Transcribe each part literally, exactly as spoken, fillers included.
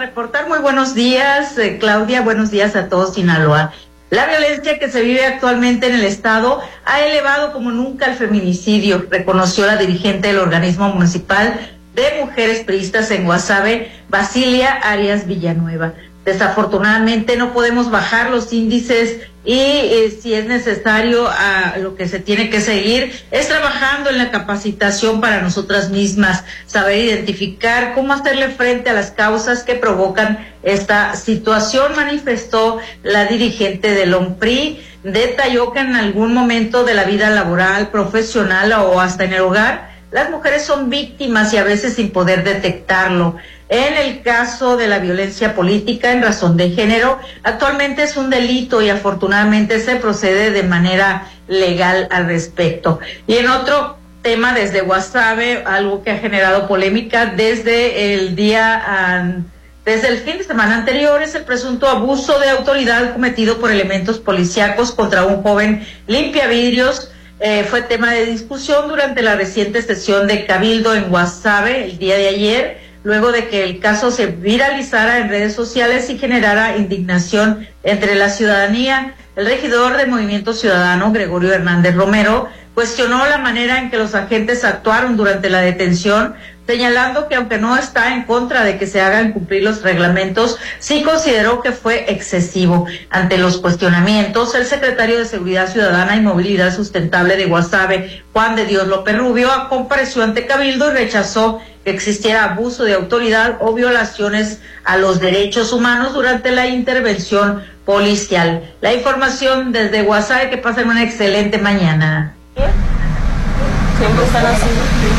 reportar. Muy buenos días, eh, Claudia, buenos días a todos Sinaloa. La violencia que se vive actualmente en el estado ha elevado como nunca el feminicidio, reconoció la dirigente del organismo municipal de mujeres priistas en Guasave, Basilia Arias Villanueva. Desafortunadamente no podemos bajar los índices y eh, si es necesario uh, lo que se tiene que seguir es trabajando en la capacitación para nosotras mismas, saber identificar cómo hacerle frente a las causas que provocan esta situación, manifestó la dirigente del OMPRI. Detalló que en algún momento de la vida laboral, profesional o hasta en el hogar, las mujeres son víctimas y a veces sin poder detectarlo. En el caso de la violencia política en razón de género, actualmente es un delito y afortunadamente se procede de manera legal al respecto. Y en otro tema, desde Guasave, algo que ha generado polémica desde el día, um, desde el fin de semana anterior, es el presunto abuso de autoridad cometido por elementos policíacos contra un joven limpiavidrios. Eh, fue tema de discusión durante la reciente sesión de Cabildo en Guasave el día de ayer, luego de que el caso se viralizara en redes sociales y generara indignación entre la ciudadanía. El regidor de Movimiento Ciudadano, Gregorio Hernández Romero, cuestionó la manera en que los agentes actuaron durante la detención, señalando que aunque no está en contra de que se hagan cumplir los reglamentos, sí consideró que fue excesivo. Ante los cuestionamientos, el secretario de Seguridad Ciudadana y Movilidad Sustentable de Guasave, Juan de Dios López Rubio, compareció ante Cabildo y rechazó que existiera abuso de autoridad o violaciones a los derechos humanos durante la intervención policial. La información desde Guasave, que pasen una excelente mañana. Siempre están así.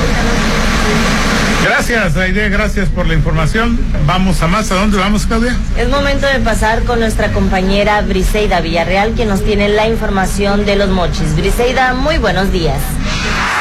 Gracias, Aide, gracias por la información. Vamos a más. ¿A dónde vamos, Claudia? Es momento de pasar con nuestra compañera Briseida Villarreal, que nos tiene la información de Los Mochis. Briseida, muy buenos días.